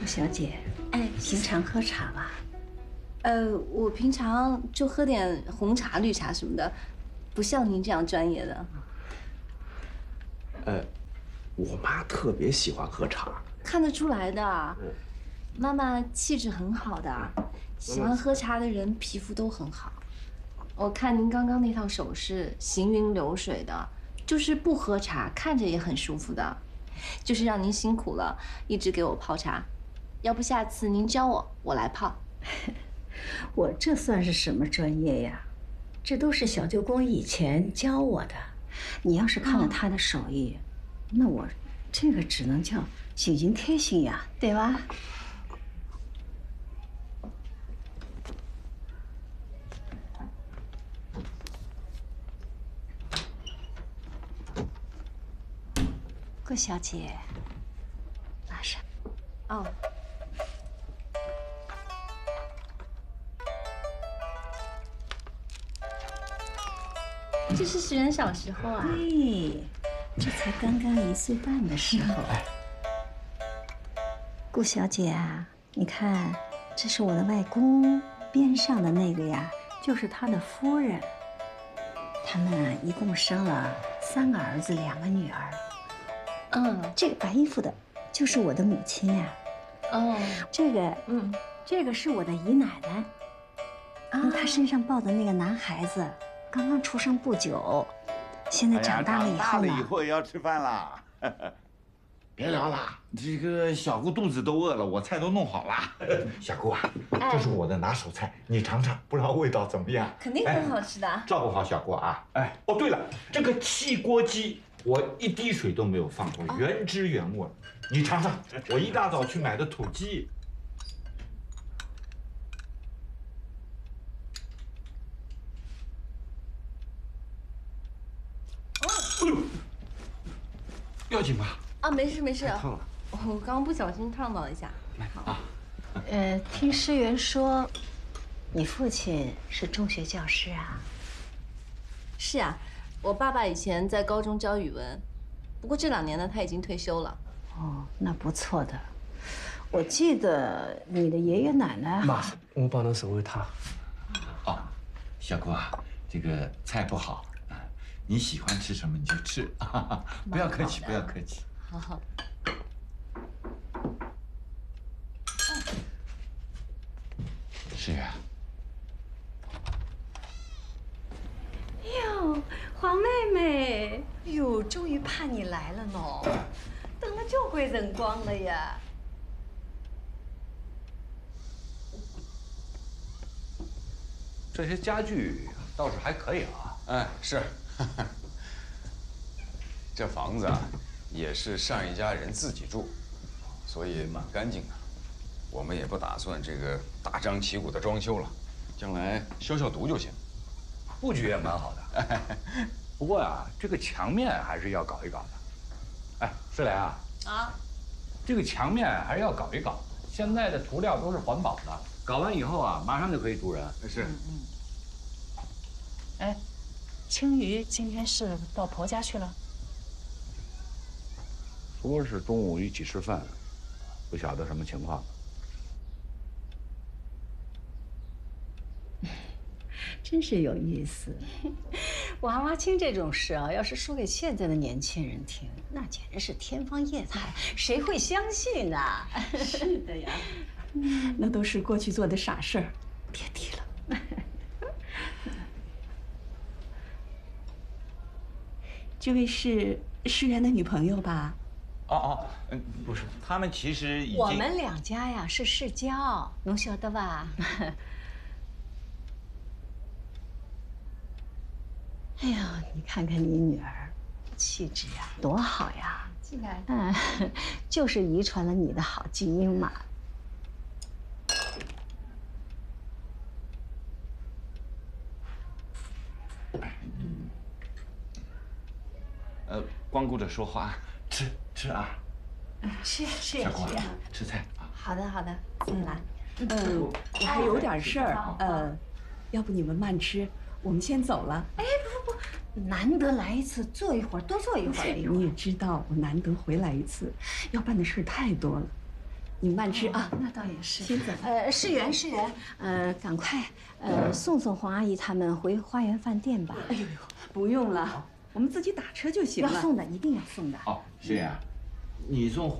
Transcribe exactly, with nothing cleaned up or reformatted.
顾小姐，哎，平常喝茶吧？ 呃，我平常就喝点红茶、绿茶什么的，不像您这样专业的。 呃，我妈特别喜欢喝茶， 看得出来的。妈妈气质很好的，喜欢喝茶的人皮肤都很好。我看您刚刚那套首饰行云流水的，就是不喝茶看着也很舒服的。就是让您辛苦了，一直给我泡茶。要不下次您教我，我来泡。 我这算是什么专业呀？这都是小舅公以前教我的。你要是看了他的手艺，那我这个只能叫锦心贴心呀，对吧？顾小姐，拿上。 哦。这是石原小时候啊。 对，这才刚刚一岁半的时候。顾小姐啊，你看，这是我的外公，边上的那个呀，就是他的夫人。他们啊，一共生了三个儿子，两个女儿。嗯，这个白衣服的，就是我的母亲呀。哦，这个，嗯，这个是我的姨奶奶。啊，她身上抱的那个男孩子，刚刚出生不久，现在长大了以后呢？ 长大了以后也要吃饭啦。别聊了，这个小姑肚子都饿了，我菜都弄好了。小姑啊，这是我的拿手菜，你尝尝，不知道味道怎么样？ 肯定很好吃的。 照顾好小姑啊！哎，哦，对了，这个汽锅鸡我一滴水都没有放过，原汁原味。你尝尝，我一大早去买的土鸡。哎呦，要紧吧？ 啊，没事没事。 烫了， 我刚刚不小心烫到了一下。好啊。 呃，听诗媛说，你父亲是中学教师啊？ 是啊，我爸爸以前在高中教语文，不过这两年呢，他已经退休了。 哦，那不错的。我记得你的爷爷奶奶…… 妈，我帮侬送给他。 哦，小姑啊，这个菜不好，你喜欢吃什么你就吃，不要客气，不要客气。 好好。 是啊。 哟，黄妹妹，哟，终于盼你来了呢，等了这回辰光了呀。 这些家具倒是还可以啊。 哎，是。这房子啊，也是上一家人自己住，所以蛮干净的。我们也不打算这个大张旗鼓的装修了，将来消消毒就行。 布局也蛮好的。不过呀，这个墙面还是要搞一搞的。哎，思莲啊，啊，这个墙面还是要搞一搞。现在的涂料都是环保的，搞完以后啊，马上就可以住人。 是。 嗯嗯。哎，青鱼今天是到婆家去了？ 说是中午一起吃饭，不晓得什么情况。 真是有意思。娃娃亲这种事啊，要是说给现在的年轻人听，那简直是天方夜谭，谁会相信呢？ 是的呀， 那都是过去做的傻事儿，别提了。这位是诗媛的女朋友吧？ 哦哦，嗯，不是，他们其实已经…… 我们两家呀是世交，侬晓得吧？哎呀，你看看你女儿，气质呀，多好呀！ 进来。 嗯，就是遗传了你的好基因嘛。 呃，光顾着说话，吃吃啊！ 吃吃呀小姑吃呀！ 吃菜啊！ 好的好的，嗯来。 嗯，我还有点事儿，呃，要不你们慢吃，我们先走了。 哎，不不不，难得来一次，坐一会儿，多坐一会儿。 你也知道，我难得回来一次，要办的事太多了。 你们慢吃啊。 那倒也是。 先走。 呃，世元，世元，呃，赶快，呃，送送黄阿姨他们回花园饭店吧。 哎呦呦，不用了，我们自己打车就行了。 要送的，一定要送的。 哦，世元，你送。